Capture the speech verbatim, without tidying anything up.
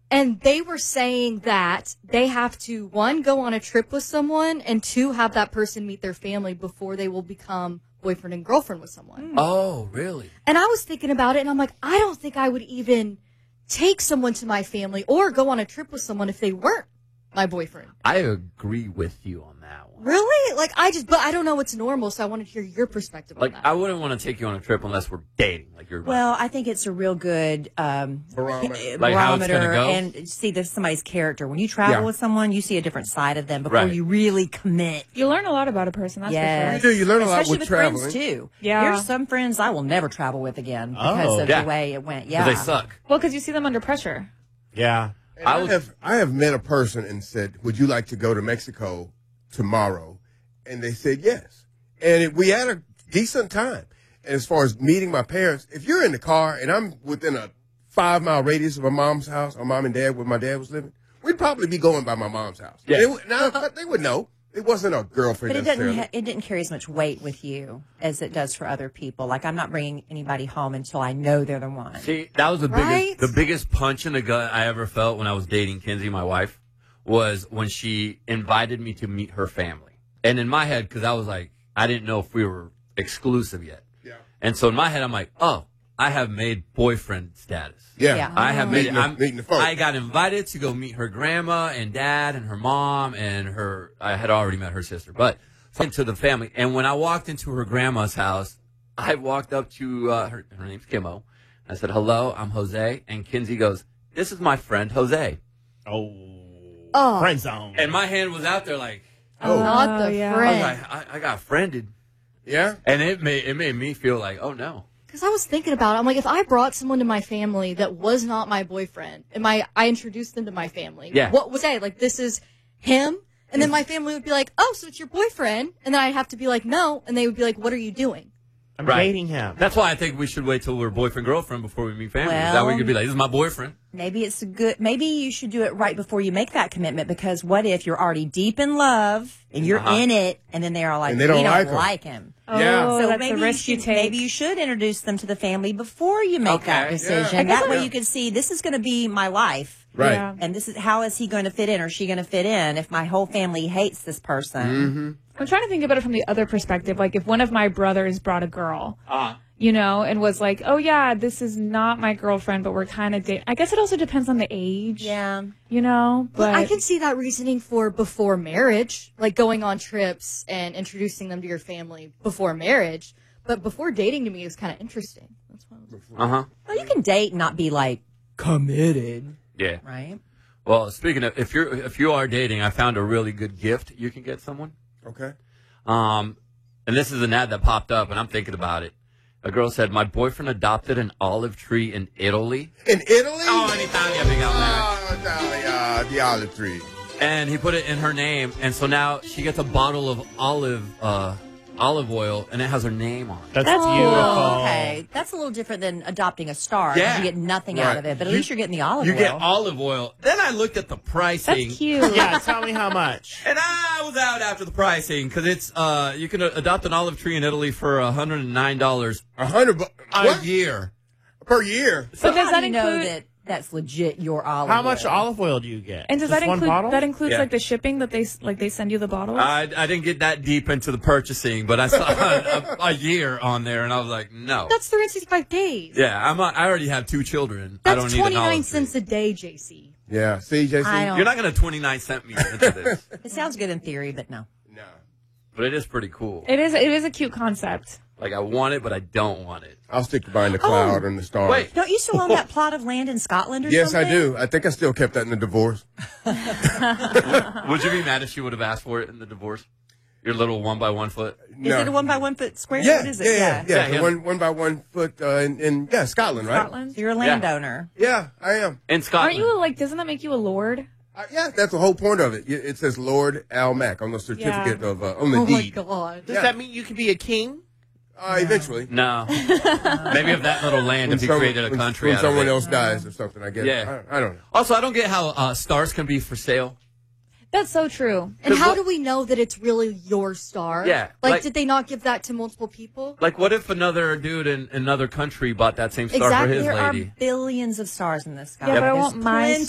And they were saying that they have to, one, go on a trip with someone, and two, have that person meet their family before they will become boyfriend and girlfriend with someone. Oh, really? And I was thinking about it, and I'm like, I don't think I would even take someone to my family or go on a trip with someone if they weren't my boyfriend. I agree with you on that one. Really? Like, I just, but I don't know what's normal, so I wanted to hear your perspective Like, on that. I wouldn't want to take you on a trip unless we're dating. Like, you're Well, I think it's a real good um, Barometer. Like how it's gonna barometer go? and see there's somebody's character. When you travel Yeah. with someone, you see a different side of them before Right. you really commit. You learn a lot about a person, that's Yes. for sure. You do. You learn a lot Especially with with traveling. friends too. Yeah. There's some friends I will never travel with again because Oh. of Yeah. the way it went. Yeah, Because they suck. Well, because you see them under pressure. Yeah. And I I, was- have I have met a person and said, "Would you like to go to Mexico tomorrow?" And they said yes. And it, we had a decent time. And as far as meeting my parents, if you're in the car and I'm within a five mile radius of my mom's house, or mom and dad, where my dad was living, we'd probably be going by my mom's house. Yeah. They would- now, but they would know. It wasn't a girlfriend but it didn't. necessarily. Ha- it didn't carry as much weight with you as it does for other people. Like I'm not bringing anybody home until I know they're the one. See, that was the Right? biggest, the biggest punch in the gut I ever felt when I was dating Kinsey, my wife, was when she invited me to meet her family. And in my head, because I was like, I didn't know if we were exclusive yet. Yeah. And so in my head, I'm like, oh, I have made boyfriend status. Yeah. Yeah. I have made Meeting it. the- I'm, meeting the folks. I got invited to go meet her grandma and dad and her mom and her. I had already met her sister, but into the family. And when I walked into her grandma's house, I walked up to uh, her. Her name's Kimmo. I said, "Hello, I'm Jose." And Kinsey goes, "This is my friend Jose." Oh. Oh. Friend zone. And my hand was out there like, Oh. Not the yeah. I was friend. like, I, I got friended, Yeah. and it made it made me feel like, oh no. Because I was thinking about it. I'm like, if I brought someone to my family that was not my boyfriend, and my I introduced them to my family, Yeah. what would say? Like, this is him? And then my family would be like, oh, so it's your boyfriend? And then I'd have to be like, no. And they would be like, what are you doing? I'm Right. dating him. That's why I think we should wait till we're boyfriend girlfriend before we meet family. that way Well- we could be like, this is my boyfriend. Maybe it's a good. Maybe you should do it right before you make that commitment. Because what if you're already deep in love and you're Uh-huh. in it, and then they're all like, And they don't "We don't like him." like him." Yeah. Oh, So that's maybe a risk you you should, take. maybe you should introduce them to the family before you make that Okay. decision. Yeah. I guess That it- way you can see this is going to be my life, Right. Yeah. and this is how is he going to fit in, or is she going to fit in if my whole family hates this person? Mm-hmm. I'm trying to think about it from the other perspective. Like, if one of my brothers brought a girl, Uh, you know, and was like, oh, yeah, this is not my girlfriend, but we're kind of dating. I guess it also depends on the age. Yeah. You know? But But I can see that reasoning for before marriage, like going on trips and introducing them to your family before marriage. But before dating to me is kind of interesting. That's why I was uh huh. Well, you can date and not be like committed, Yeah. right? Well, speaking of, if you're if you are dating, I found a really good gift you can get someone. Okay. Um, and this is an ad that popped up, and I'm thinking about it. A girl said, "My boyfriend adopted an olive tree in Italy." In Italy? Oh, in Italia, big out Oh, Italia, the olive tree. And he put it in her name, and so now she gets a bottle of olive uh, olive oil, and it has her name on it. That's, That's cool. beautiful. Oh, okay, that's a little different than adopting a star. 'cause Yeah. You get nothing Right. out of it, but at You- least you're getting the olive You oil. get olive oil. Then I looked at the pricing. that's cute. Yeah, tell me how much. And I was out after the pricing because it's uh you can adopt an olive tree in Italy for a hundred and nine dollars A hundred bu- a what? year. per year. But does How that do you know include... that that's legit your olive How much oil? olive oil do you get? And does Just that one include bottle? that includes Yeah. like the shipping that they s- like they send you the bottles? I I didn't get that deep into the purchasing, but I saw a, a year on there, and I was like, no. That's three hundred sixty-five days. Yeah, I'm. A, I already have two children. I don't That's need an twenty-nine olive tree. cents a day, J C. Yeah. See, J C? I don't. You're not gonna twenty-nine cent me into this, It sounds good in theory, but no. No. but it is pretty cool. It is. It is a cute concept. Like I want it, but I don't want it. I'll stick to buying the cloud and the stars. Wait. Don't you still own that plot of land in Scotland or Yes, I something? do. I think I still kept that in the divorce. Would you be mad if she would have asked for it in the divorce? Your little one by one foot. Is No. it a one by one foot square? Yeah, What is it? yeah, yeah, yeah. Yeah, the him. one, one by one foot uh, in, in yeah Scotland, right? Scotland. So you're a landowner. Yeah, I am. In Scotland. Aren't you like? Doesn't that make you a lord? Uh, yeah, that's the whole point of it. It it says Lord Al Mac on the certificate Yeah. of uh, on the Oh my deed. god. Does Yeah. that mean you can be a king? Uh, eventually, No. Maybe of that little land if he some- created a when- country when out of someone it. else dies or something. I guess. Yeah. I, I don't know. Also, I don't get how uh, stars can be for sale. That's so true. And how what- do we know that it's really your star? Yeah, Like, like- did they not give that to multiple people? Like, what if another dude in another country bought that same star Exactly. for his There lady? are billions of stars in the sky. Yeah, but I There's want my plenty